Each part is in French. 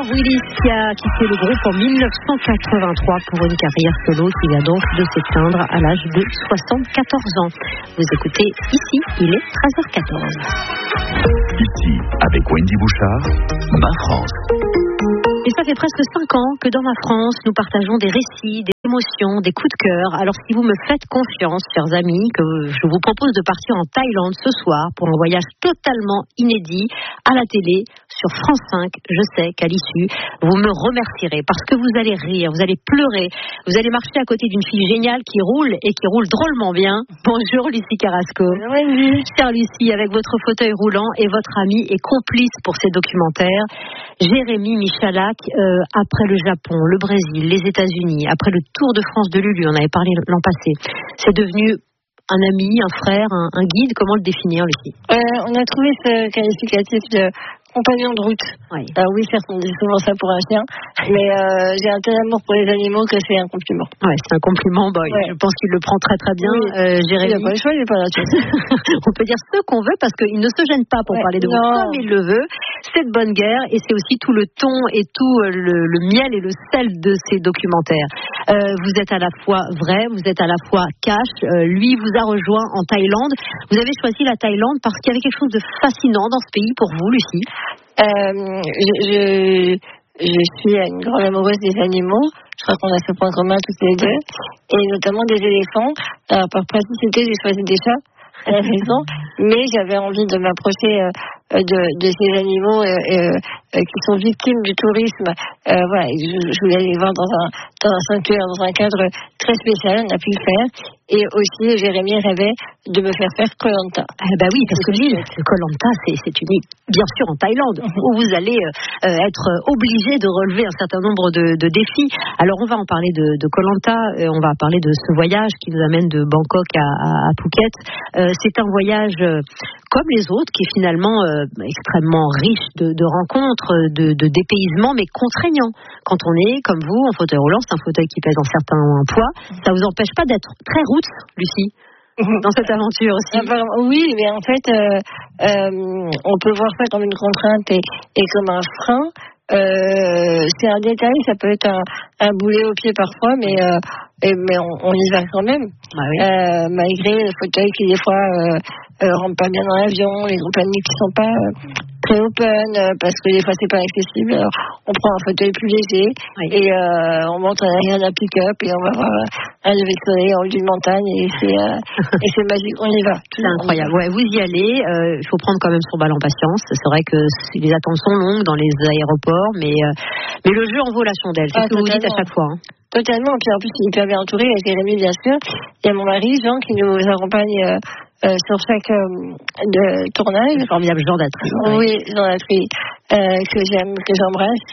Willis qui a quitté le groupe en 1983 pour une carrière solo qui vient donc de s'éteindre à l'âge de 74 ans. Vous écoutez Ici, il est 13h14. Ici, avec Wendy Bouchard, Ma France. Et ça fait presque 5 ans que dans Ma France, nous partageons des récits, des émotions, des coups de cœur. Alors si vous me faites confiance, chers amis, que je vous propose de partir en Thaïlande ce soir pour un voyage totalement inédit à la télé sur France 5, je sais qu'à l'issue, vous me remercierez parce que vous allez rire, vous allez pleurer, vous allez marcher à côté d'une fille géniale qui roule et qui roule drôlement bien. Bonjour Lucie Carrasco. Bonjour. Chère Lucie, avec votre fauteuil roulant et votre ami et complice pour ces documentaires, Jérémy Michalak, après le Japon, le Brésil, les États-Unis, après le Tour de France de Lulu, on avait parlé l'an passé, c'est devenu un ami, un frère, un guide. Comment le définir, Lucie? On a trouvé ce qualificatif de compagnon de route. Oui. Oui, certes, on dit souvent ça pour un chien, mais j'ai un tel amour pour les animaux que c'est un compliment. Ouais, c'est un compliment. Bah, ouais. Je pense qu'il le prend très très bien, oui. Jérémy. Il n'a pas le choix, il n'est pas là. On peut dire ce qu'on veut parce qu'il ne se gêne pas pour parler de vous comme il le veut. C'est de bonne guerre et c'est aussi tout le ton et tout le miel et le sel de ces documentaires. Vous êtes à la fois vrai, vous êtes à la fois cash. Lui vous a rejoint en Thaïlande. Vous avez choisi la Thaïlande parce qu'il y avait quelque chose de fascinant dans ce pays pour vous, Lucie. Je suis une grande amoureuse des animaux. Je crois qu'on a ce point commun toutes les deux, et notamment des éléphants. Alors, par praticité, j'ai choisi des chats à la maison, mais j'avais envie de m'approcher de ces animaux qui sont victimes du tourisme. Voilà, je voulais les voir dans un sanctuaire, dans un cadre très spécial. On a pu le faire. Et aussi, Jérémy rêvait de me faire Koh Lanta. Bah oui, parce que l'île Koh Lanta, c'est une île, bien sûr, en Thaïlande, où vous allez être obligé de relever un certain nombre de défis. Alors, on va en parler de Koh Lanta, on va parler de ce voyage qui nous amène de Bangkok à Phuket. C'est un voyage comme les autres, qui est finalement extrêmement riche de rencontres, de dépaysement, mais contraignant. Quand on est, comme vous, en fauteuil roulant, c'est un fauteuil qui pèse un certain poids, ça vous empêche pas d'être très roots, Lucie, dans cette aventure aussi? Oui, mais en fait, on peut voir ça comme une contrainte et comme un frein. C'est un détail, ça peut être un boulet au pied parfois, mais on y va quand même. Ah oui. Malgré le fauteuil qui des fois rentre pas bien dans l'avion, les compagnies qui sont pas très open, parce que des fois c'est pas accessible. Alors, on prend un fauteuil plus léger, oui, et on monte à l'arrière d'un pick-up et on va voir un lever de soleil en haut d'une montagne et c'est magique, on y va. C'est incroyable. Ouais, vous y allez, il faut prendre quand même son bal en patience. C'est vrai que les attentes sont longues dans les aéroports, mais le jeu en vaut la chandelle. C'est ce que vous dites à chaque fois. Hein. Totalement, puis en plus il est hyper bien entouré, avec Jérémy bien sûr. Il y a mon mari Jean qui nous accompagne sur chaque tournage. Le formidable Jean Datry. Oui, Jean Datry, que j'aime, que j'embrasse.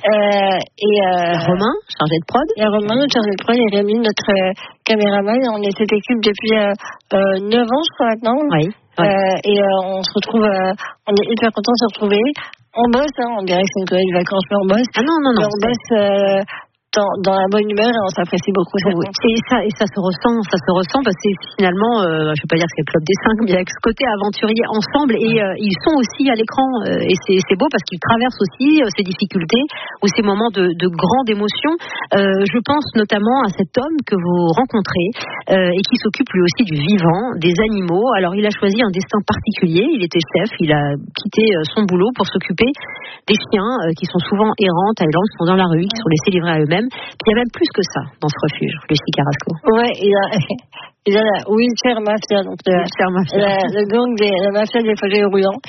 Romain, chargé de prod. Et Romain, notre chargé de prod, et Rémi, notre caméraman. On est cette équipe depuis 9 ans, je crois maintenant. Oui. Et on se retrouve, on est hyper contents de se retrouver. On bosse, on dirait que c'est une colonie de vacances, mais on bosse. Ah non. Mais on bosse dans la bonne humeur et on s'apprécie beaucoup. Et ça se ressent parce que finalement, je ne vais pas dire que c'est le club des 5, mais il y a ce côté aventurier ensemble et ils sont aussi à l'écran et c'est beau parce qu'ils traversent aussi ces difficultés ou ces moments de grande émotion. Je pense notamment à cet homme que vous rencontrez et qui s'occupe lui aussi du vivant, des animaux. Alors il a choisi un destin particulier, il était chef, il a quitté son boulot pour s'occuper des chiens qui sont souvent errants en Thaïlande, qui sont dans la rue, qui sont laissés livrer à eux-mêmes. Puis il y a même plus que ça dans ce refuge, Lucie Carrasco. Ouais, il y a la Wheelchair Mafia, donc le gang la mafia des fauteuils roulants.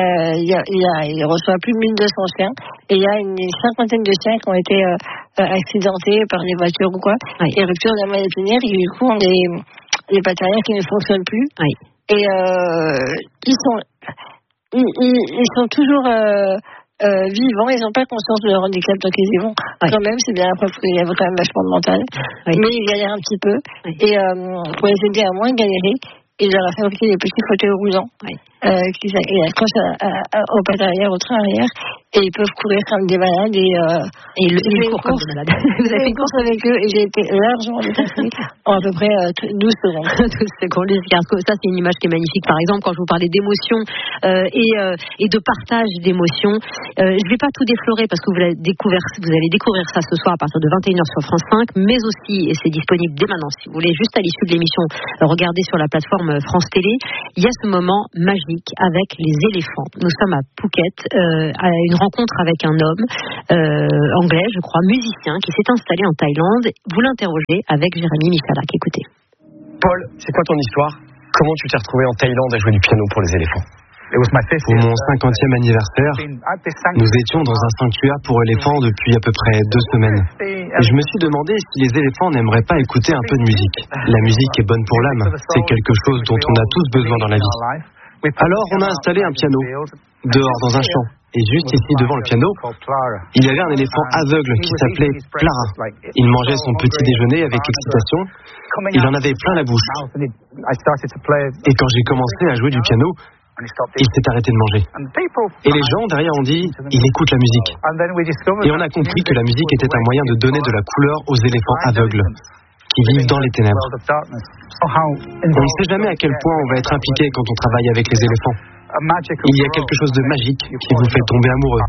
Il reçoit plus de 1200 chiens et il y a une cinquantaine de chiens qui ont été accidentés par des voitures ou quoi, oui, et rupture de la moelle épinière, et du coup on a des pattes arrière qui ne fonctionnent plus. Oui. Et ils sont toujours vivants, ils n'ont pas conscience de leur handicap, donc ils y vont. Oui. Quand même, c'est bien la preuve qu'il y a quand même vachement de mental. Oui. Mais ils galèrent un petit peu. Oui. Et pour les aider à moins galérer, ils leur ont fabriqué des petits fauteuils roulants, oui, qu'ils accrochent aux pattes arrière, au train arrière. Et ils peuvent courir comme des malades. Et ils courent comme des malades. Vous avez fait une course avec eux et j'ai été largement dépassée en à peu près 12 secondes. 12 secondes, Lucie Carrasco. Ça, c'est une image qui est magnifique. Par exemple, quand je vous parlais d'émotion et de partage d'émotions, je ne vais pas tout déflorer parce que vous allez découvrir ça ce soir à partir de 21h sur France 5, mais aussi, et c'est disponible dès maintenant, si vous voulez, juste à l'issue de l'émission, regardez sur la plateforme France Télé, il y a ce moment magique avec les éléphants. Nous sommes à Phuket, à une rencontre avec un homme anglais, je crois, musicien, qui s'est installé en Thaïlande. Vous l'interrogez avec Jérémy Michalak. Écoutez. Paul, c'est quoi ton histoire? Comment tu t'es retrouvé en Thaïlande à jouer du piano pour les éléphants? Pour mon 50e anniversaire, nous étions dans un sanctuaire pour éléphants depuis à peu près 2 semaines. Et je me suis demandé si les éléphants n'aimeraient pas écouter un peu de musique. La musique est bonne pour l'âme, c'est quelque chose dont on a tous besoin dans la vie. Alors on a installé un piano, dehors dans un champ. Et juste ici devant le piano, il y avait un éléphant aveugle qui s'appelait Clara. Il mangeait son petit déjeuner avec excitation. Il en avait plein la bouche. Et quand j'ai commencé à jouer du piano, il s'est arrêté de manger. Et les gens derrière ont dit, il écoute la musique. Et on a compris que la musique était un moyen de donner de la couleur aux éléphants aveugles qui vivent dans les ténèbres. On ne sait jamais à quel point on va être impliqué quand on travaille avec les éléphants. Il y a quelque chose de magique qui vous fait tomber amoureux.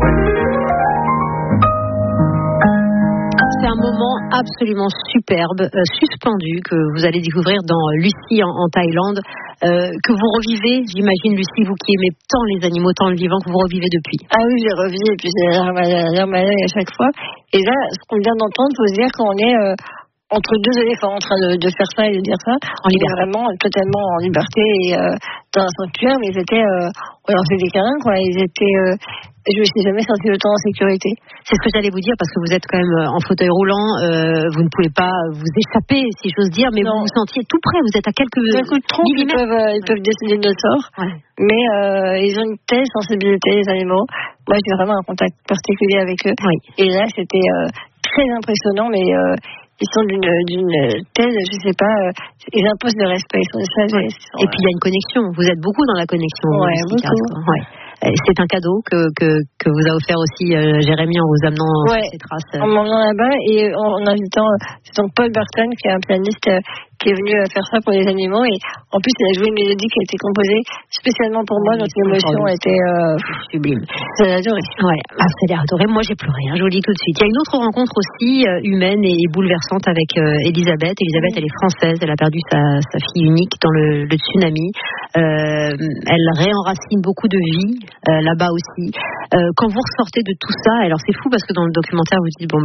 C'est un moment absolument superbe, suspendu, que vous allez découvrir dans Lucie en Thaïlande, que vous revivez, j'imagine, Lucie, vous qui aimez tant les animaux, tant le vivant, que vous revivez depuis. Ah oui, j'ai revu et puis j'ai l'air malade à chaque fois. Et là, ce qu'on vient d'entendre, il faut se dire qu'on est entre 2 éléphants en train de faire ça et de dire ça. On est vraiment totalement en liberté et dans un sanctuaire, mais ils étaient, on leur fait des câlins, quoi. Ils étaient, je me suis jamais senti autant en sécurité. C'est ce que j'allais vous dire, parce que vous êtes quand même en fauteuil roulant, vous ne pouvez pas vous échapper, si j'ose dire, mais vous vous sentiez tout près, vous êtes à quelques millimètres. Ils peuvent décider de notre sort, mais ils ont une telle sensibilité, les animaux. Moi, j'ai vraiment un contact particulier avec eux. Oui. Et là, c'était très impressionnant, mais ils sont d'une telle, je sais pas, ils imposent le respect, ils sont de sagesse. Et puis il y a une connexion, vous êtes beaucoup dans la connexion. Ouais, beaucoup. Ouais. C'est un cadeau que vous a offert aussi Jérémy en vous amenant ces traces. En m'emmenant là-bas et en invitant c'est donc Paul Burton qui est un pianiste qui est venu faire ça pour les animaux et en plus il a joué une mélodie qui a été composée spécialement pour moi, donc l'émotion était sublime. J'ai adoré. Ouais, c'est adoré. Moi j'ai pleuré, je vous le dis tout de suite. Il y a une autre rencontre aussi humaine et bouleversante avec Elisabeth. Elisabeth, elle est française, elle a perdu sa fille unique dans le tsunami. Elle réenracine beaucoup de vie là-bas aussi. Quand vous ressortez de tout ça, alors c'est fou parce que dans le documentaire vous dites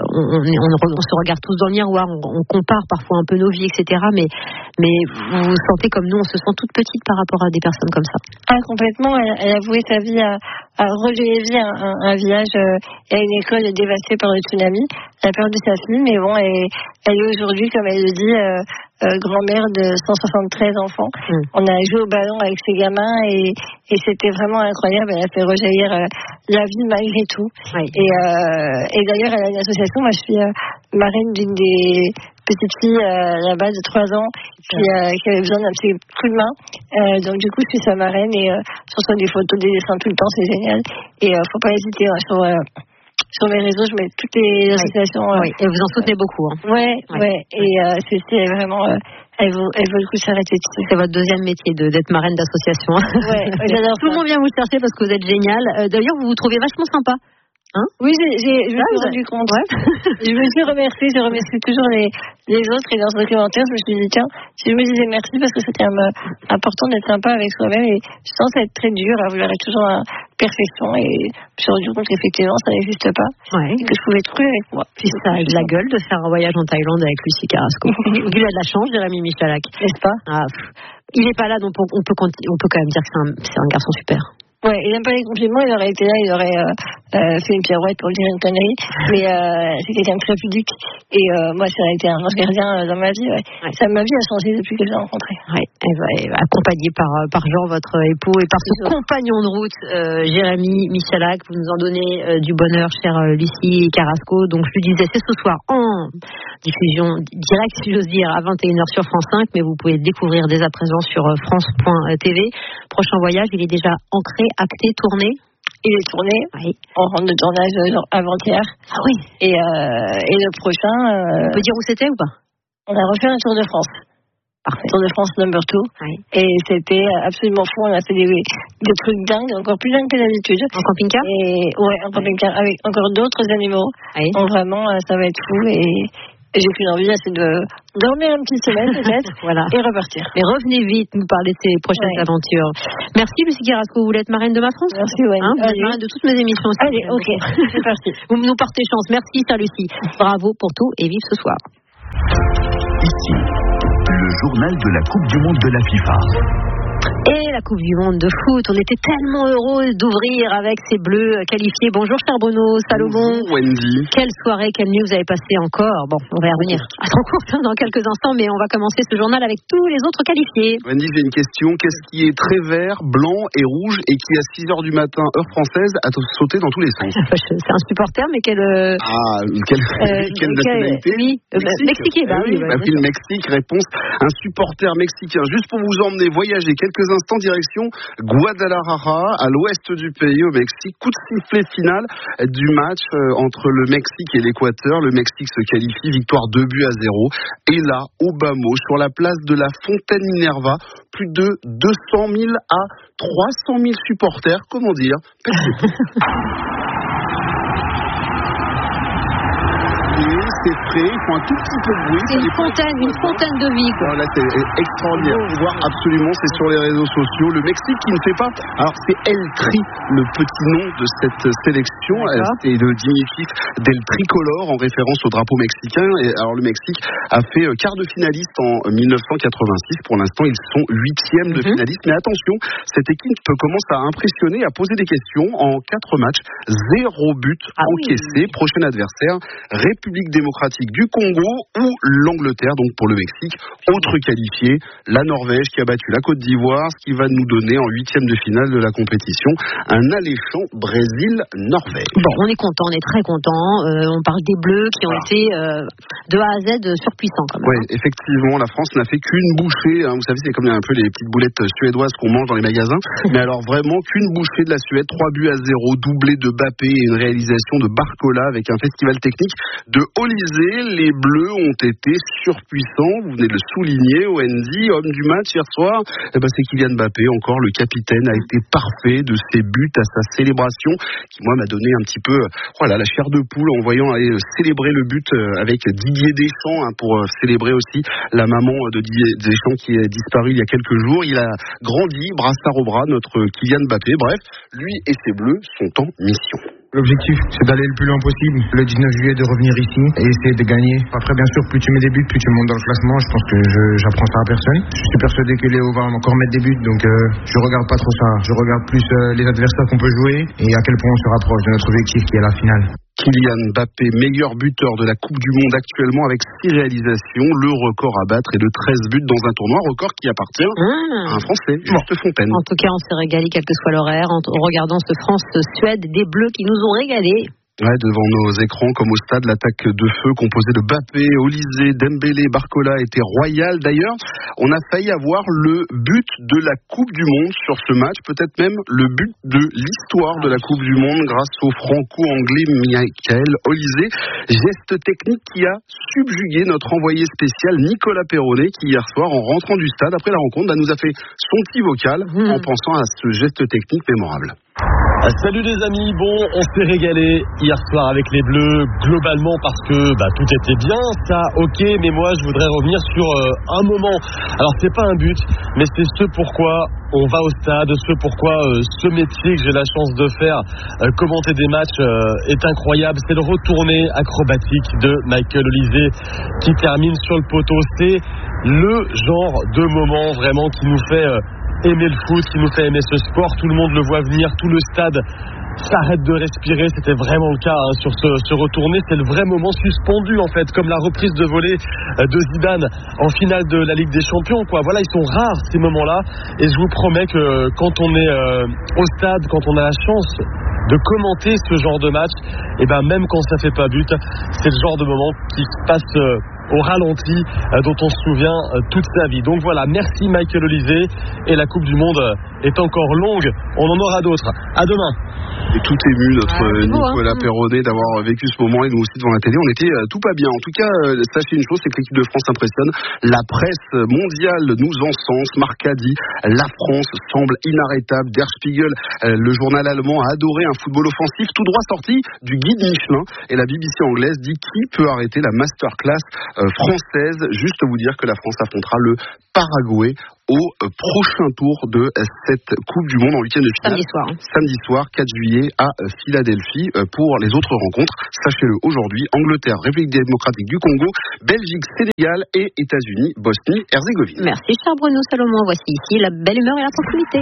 on se regarde tous dans le miroir, on compare parfois un peu nos vies, etc. Mais vous vous sentez comme nous, on se sent toute petite par rapport à des personnes comme ça. Ah, complètement. Elle a voué sa vie à relever un village et à une école dévastée par le tsunami. Elle a perdu sa fille, mais bon, elle est aujourd'hui, comme elle le dit, grand-mère de 173 enfants. On a joué au ballon avec ses gamins et c'était vraiment incroyable. Elle a fait rejaillir la vie malgré tout. Oui. Et d'ailleurs, elle a une association. Moi, je suis marraine d'une des petites filles là-bas de 3 ans qui avait besoin d'un petit coup de main. Donc du coup, je suis sa marraine et je reçois des photos, des dessins tout le temps. C'est génial. Et faut pas hésiter sur mes réseaux, je mets toutes les associations. Oui. Et vous en soutenez beaucoup. Hein. Ouais. Et c'est vraiment. Elle vaut le coup de s'arrêter. C'est votre deuxième métier d'être marraine d'association. Ouais, j'adore. Tout le monde vient vous chercher parce que vous êtes génial. D'ailleurs, vous vous trouvez vachement sympa. Hein? Oui, je me suis rendu compte. Ouais. Je me suis remerciée, je remercie toujours les autres et dans ce documentaire, je me suis dit tiens, je me disais merci parce que c'était important d'être sympa avec soi-même et je sens être très dur à vouloir être toujours à la perfection et je me suis rendu compte qu'effectivement ça n'existe pas et que je pouvais être cru avec moi. Puis ça a de la gueule de faire un voyage en Thaïlande avec Lucie Carrasco. Il a de la chance, Jérémy Michalak. N'est-ce pas? Il n'est pas là, donc on peut quand même dire que c'est un garçon super. Ouais, il n'aime pas les compliments, il aurait été là, il aurait fait une pirouette pour dire une connerie, mais c'est quelqu'un de très pudique et moi ça a été un ange gardien dans ma vie, ouais. Ma vie a changé depuis que je l'ai rencontré. Accompagné par Jean, votre époux, et par ce compagnon de route, Jérémy Michalak, vous nous en donnez du bonheur, chère Lucie Carrasco. Donc je lui disais, c'est ce soir en diffusion directe, si j'ose dire, à 21h sur France 5, mais vous pouvez le découvrir dès à présent sur France.tv. Prochain voyage, il est déjà ancré, acté, tourné? Il est tourné. Oui. On rentre de tournage avant-hier. Ah oui. Et le prochain. On peut dire où c'était ou pas? On a refait un Tour de France. Parfait. Tour de France number 2. Oui. Et c'était absolument fou. On a fait des trucs dingues, encore plus dingues que d'habitude. En camping-car? Et ouais, en camping-car avec encore d'autres animaux. Oui. Donc vraiment, ça va être fou. Et j'ai qu'une envie, c'est de dormir une petite semaine peut-être. Voilà. Et repartir. Mais revenez vite nous parler de ces prochaines aventures. Merci Lucie Carrasco, vous voulez être marraine de Ma France? Merci, ouais. Vous êtes marraine de toutes mes émissions aussi. Allez, ok, c'est parti. Vous nous portez chance. Merci, Sir Lucie. Bravo pour tout et vive ce soir. Ici, le journal de la Coupe du Monde de la FIFA. Et la Coupe du Monde de foot, on était tellement heureux d'ouvrir avec ces Bleus qualifiés. Bonjour cher Bruno Salomon. Bonjour Wendy. Quelle soirée, quelle nuit vous avez passé encore. Bon, on va y revenir à son cours dans quelques instants, mais on va commencer ce journal avec tous les autres qualifiés. Wendy, j'ai une question. Qu'est-ce qui est très vert, blanc et rouge et qui à 6h du matin, heure française, a sauté dans tous les sens? C'est un supporter, mais quelle nationalité? Oui, Mexique. Le Mexique, réponse, un supporter mexicain. Juste pour vous emmener voyager quelques instants, direction Guadalajara, à l'ouest du pays, au Mexique. Coup de sifflet final du match entre le Mexique et l'Équateur. Le Mexique se qualifie, victoire 2-0. Et là, au bas mot, sur la place de la Fontaine Minerva, plus de 200 000 à 300 000 supporters. Comment dire? C'est frais, ils font un tout petit peu de bruit. C'est une fontaine de vie, quoi. Là, c'est extraordinaire. Faut voir absolument, c'est sur les réseaux sociaux. Le Mexique qui ne fait pas. Alors, c'est El Tri, le petit nom de cette sélection. C'est le diminutif d'El Tricolore, en référence au drapeau mexicain. Et alors, le Mexique a fait quart de finaliste en 1986. Pour l'instant, ils sont 8e de finaliste. Mais attention, cette équipe commence à impressionner, à poser des questions. En 4 matchs, 0 but encaissé. Prochain adversaire, République démocratique du Congo ou l'Angleterre, donc pour le Mexique. Autre qualifié, la Norvège qui a battu la Côte d'Ivoire, ce qui va nous donner en 8e de finale de la compétition un alléchant Brésil-Norvège. Bon, on est content, on est très content. On parle des Bleus qui ont été de A à Z surpuissants quand même. Oui, effectivement, la France n'a fait qu'une bouchée. Vous savez, c'est comme un peu les petites boulettes suédoises qu'on mange dans les magasins. Mais alors vraiment qu'une bouchée de la Suède, 3-0, doublé de Mbappé et une réalisation de Barcola avec un festival technique de Olysée. Les Bleus ont été surpuissants, vous venez de le souligner, Wendy, homme du match hier soir, c'est Kylian Mbappé, encore le capitaine, a été parfait de ses buts à sa célébration, qui moi m'a donné un petit peu la chair de poule en voyant aller célébrer le but avec Didier Deschamps, pour célébrer aussi la maman de Didier Deschamps qui est disparue il y a quelques jours. Il a grandi, brassard au bras, notre Kylian Mbappé. Bref, lui et ses Bleus sont en mission. L'objectif, c'est d'aller le plus loin possible. Le 19 juillet, de revenir ici et essayer de gagner. Après, bien sûr, plus tu mets des buts, plus tu montes dans le classement. Je pense que j'apprends ça à personne. Je suis persuadé que Léo va encore mettre des buts, donc je regarde pas trop ça. Je regarde plus les adversaires qu'on peut jouer et à quel point on se rapproche de notre objectif qui est la finale. Kylian Mbappé, meilleur buteur de la Coupe du Monde actuellement avec 6 réalisations. Le record à battre est de 13 buts dans un tournoi, record qui appartient à un Français, Juste Fontaine. En tout cas, on s'est régalé quel que soit l'horaire en regardant ce France-Suède, des Bleus qui nous ont régalés. Ouais, devant nos écrans, comme au stade, l'attaque de feu composée de Mbappé, Olysée, Dembélé, Barcola était royale. D'ailleurs, on a failli avoir le but de la Coupe du Monde sur ce match, peut-être même le but de l'histoire de la Coupe du Monde grâce au franco-anglais Michael Olysée. Geste technique qui a subjugué notre envoyé spécial Nicolas Perronnet, qui hier soir, en rentrant du stade après la rencontre, nous a fait son petit vocal en pensant à ce geste technique mémorable. Salut les amis, on s'est régalé hier soir avec les Bleus globalement parce que tout était bien, ça ok, mais moi je voudrais revenir sur un moment. Alors c'est pas un but, mais c'est ce pourquoi on va au stade, ce pourquoi ce métier que j'ai la chance de faire, commenter des matchs est incroyable. C'est le retourné acrobatique de Michael Olysée qui termine sur le poteau. C'est le genre de moment vraiment qui nous fait aimer le foot, qui nous fait aimer ce sport. Tout le monde le voit venir, tout le stade s'arrête de respirer. C'était vraiment le cas sur ce retourné. C'est le vrai moment suspendu en fait, comme la reprise de volée de Zidane en finale de la Ligue des Champions, Voilà, ils sont rares ces moments-là, et je vous promets que quand on est au stade, quand on a la chance de commenter ce genre de match, même quand ça fait pas but, c'est le genre de moment qui se passe au ralenti dont on se souvient toute sa vie. Donc voilà, merci Michael Olise, et la Coupe du Monde est encore longue, on en aura d'autres. À demain. Et tout ému, notre Nicolas Perronnet, d'avoir vécu ce moment, et nous aussi devant la télé, on était tout pas bien. En tout cas, sachez une chose, c'est que l'équipe de France impressionne. La presse mondiale nous encense. Marc a dit, la France semble inarrêtable. Der Spiegel, le journal allemand, a adoré un football offensif tout droit sorti du guide Michelin. Et la BBC anglaise dit, qui peut arrêter la masterclass française? Juste vous dire que la France affrontera le Paraguay au prochain tour de cette Coupe du Monde en huitième de finale. Samedi soir, 4 juillet à Philadelphie. Pour les autres rencontres, sachez-le aujourd'hui, Angleterre, République démocratique du Congo, Belgique, Sénégal et États-Unis, Bosnie-Herzégovine. Merci cher Bruno Salomon. Voici ici la belle humeur et la tranquillité.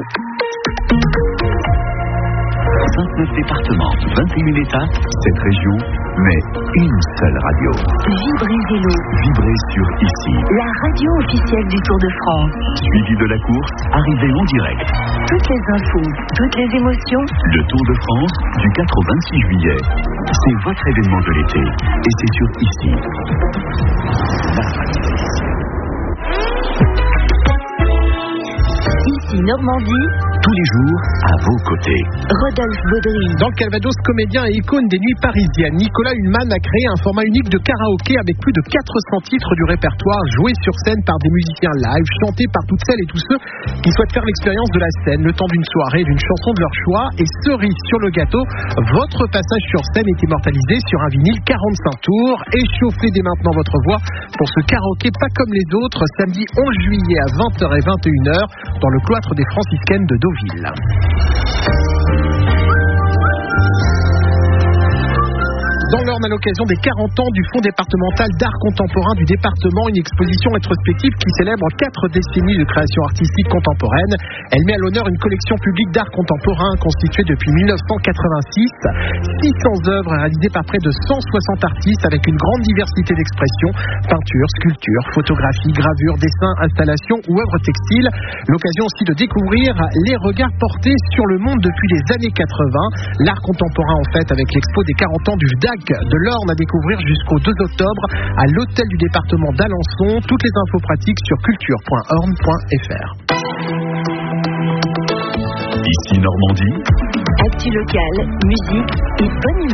29 départements, 21 États, cette région, mais une seule radio. Vibrez Vélo. Vibrez sur ici. La radio officielle du Tour de France. Suivi de la course, arrivée en direct. Toutes les infos, toutes les émotions. Le Tour de France du 4 au 26 juillet. C'est votre événement de l'été. Et c'est sur ici. La radio. Ici Normandie. Tous les jours, à vos côtés. Rodolphe Baudry. Dans le Calvados, comédien et icône des nuits parisiennes, Nicolas Hulman a créé un format unique de karaoké avec plus de 400 titres du répertoire joués sur scène par des musiciens live, chantés par toutes celles et tous ceux qui souhaitent faire l'expérience de la scène, le temps d'une soirée, d'une chanson de leur choix. Et cerise sur le gâteau, votre passage sur scène est immortalisé sur un vinyle 45 tours. Échauffez dès maintenant votre voix pour ce karaoké pas comme les autres, samedi 11 juillet à 20h et 21h dans le cloître des franciscaines de Deauville. Dans l'Orne, à l'occasion des 40 ans du Fonds départemental d'art contemporain du département, une exposition rétrospective qui célèbre 4 décennies de création artistique contemporaine. Elle met à l'honneur une collection publique d'art contemporain constituée depuis 1986. 600 œuvres réalisées par près de 160 artistes avec une grande diversité d'expressions, peinture, sculpture, photographie, gravure, dessin, installation ou œuvres textiles. L'occasion aussi de découvrir les regards portés sur le monde depuis les années 80. L'art contemporain en fait avec l'expo des 40 ans du VDAC de l'Orne à découvrir jusqu'au 2 octobre à l'hôtel du département d'Alençon. Toutes les infos pratiques sur culture.orne.fr. Ici Normandie. Actu locale, musique et bonne humeur.